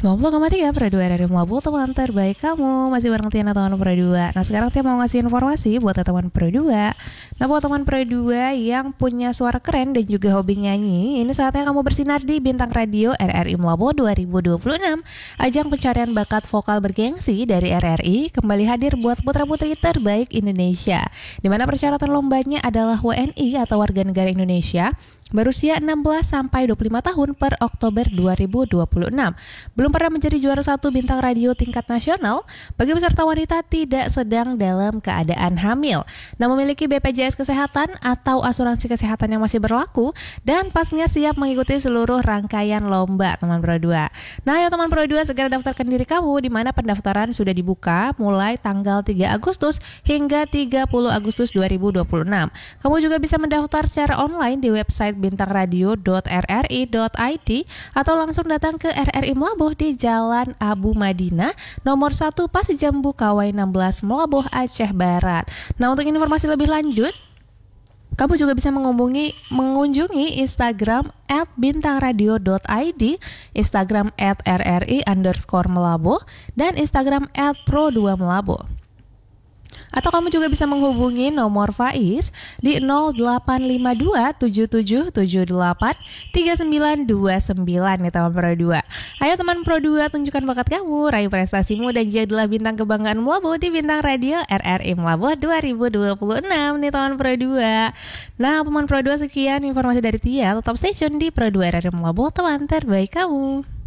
90,3 Pro 2 dari Melabu, teman terbaik kamu. Masih bareng Tiana, teman Pro 2. Nah sekarang Tia mau ngasih informasi buat teman Pro 2. Nah buat teman Pro 2 yang punya suara keren dan juga hobi nyanyi, ini saatnya kamu bersinar di Bintang Radio RRI Melabu 2026. Ajang pencarian bakat vokal bergengsi dari RRI kembali hadir buat putra-putri terbaik Indonesia, di mana persyaratan lombanya adalah WNI atau warga negara Indonesia berusia 16 sampai 25 tahun per Oktober 2026. Belum pernah menjadi juara satu bintang radio tingkat nasional bagi peserta wanita tidak sedang dalam keadaan hamil, nah memiliki BPJS Kesehatan atau asuransi kesehatan yang masih berlaku, dan pastinya siap mengikuti seluruh rangkaian lomba teman Pro 2. Nah ayo teman Pro 2 segera daftarkan diri kamu, di mana pendaftaran sudah dibuka mulai tanggal 3 Agustus hingga 30 Agustus 2026. Kamu juga bisa mendaftar secara online di website bintangradio.rri.id atau langsung datang ke RRI Melabuh di Jalan Abu Madinah nomor 1 Pasijambu Kawai 16 Melabuh, Aceh Barat. Nah untuk informasi lebih lanjut, kamu juga bisa mengunjungi Instagram @bintangradio.id, Instagram @rri_melabuh, dan Instagram @pro2melabuh. Atau kamu juga bisa menghubungi nomor Faiz di 085277783929 nih teman Pro 2. Ayo teman Pro 2, tunjukkan bakat kamu, raih prestasimu, dan jadilah bintang kebanggaan Melabu di Bintang Radio RRI Melabu 2026 nih teman Pro 2. Nah teman Pro 2, sekian informasi dari Tia. Tetap stay tune di Pro 2 RRI Melabu, teman terbaik kamu.